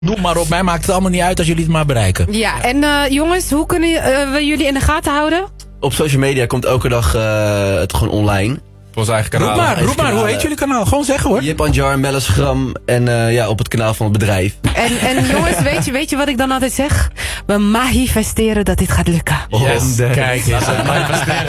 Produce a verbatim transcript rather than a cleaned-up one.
Noem maar op, mij maakt het allemaal niet uit als jullie het maar bereiken. Ja, en uh, jongens, hoe kunnen uh, we jullie in de gaten houden? Op social media komt elke dag uh, het gewoon online. Op ons eigen kanaal. Roep maar, roep maar, hoe heet jullie kanaal? Gewoon zeggen hoor. Jip Anjar, Mellis Gram en uh, ja, op het kanaal van het bedrijf. En, en jongens, weet je, weet je wat ik dan altijd zeg? We manifesteren dat dit gaat lukken. Yes, kijk eens, manifesteren.